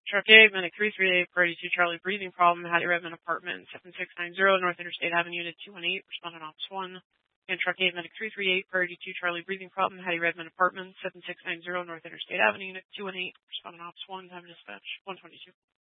Truck 8, Medic 338, Priority 2 Charlie, breathing problem, Hattie Redmond Apartment, 7690, North Interstate Avenue, Unit 218, respondent Ops 1. And Truck 8, Medic 338, Priority 2 Charlie, breathing problem, Hattie Redmond Apartment, 7690, North Interstate Avenue, Unit 218, respondent Ops 1, time dispatch 122.